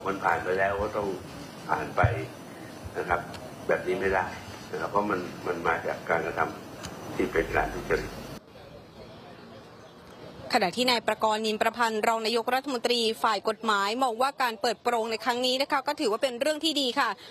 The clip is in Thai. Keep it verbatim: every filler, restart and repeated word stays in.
มันผ่านไปแล้วก็ต้องผ่านไปนะครับแบบนี้ไม่ได้นะครับเพราะมันมันมาจากการกระทำที่เป็นการทุจริตขณะที่นายประกรณ์ นินประพันธ์รองนายกรัฐมนตรีฝ่ายกฎหมายมองว่าการเปิดโปรงในครั้งนี้นะคะก็ถือว่าเป็นเรื่องที่ดีค่ะ